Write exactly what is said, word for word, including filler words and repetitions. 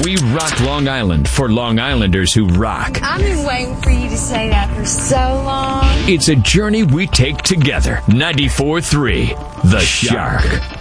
We rock Long Island for Long Islanders who rock. I've been waiting for you to say that for so long. It's a journey we take together. ninety-four point three The Shark.